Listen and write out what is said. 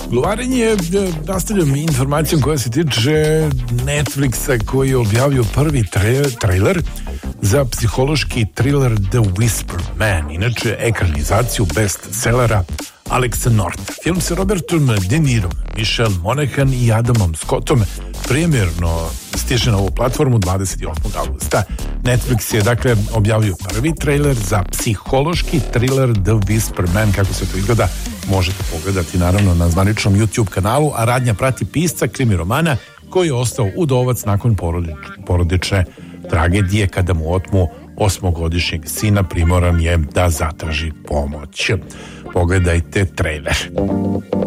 Gluvarenje, nastavljam informacijom koja se tiče Netflixa koji je objavio prvi trailer za psihološki thriller The Whisper Man, inače ekranizaciju bestsellera Alexa Northa. Film sa Robertom De Nirom, Michelle Monaghan i Adamom Scottom premijerno stiže na ovu platformu 28. augusta. Netflix je dakle objavio prvi trailer za psihološki thriller The Whisper Man. Kako se to izgleda možete pogledati naravno na zvaničnom YouTube kanalu, a radnja prati pisca krimi romana koji je ostao udovac nakon porodične tragedije kada mu otmu 8-godišnjeg sina, primoran je da zatraži pomoć. Pogledajte trailer.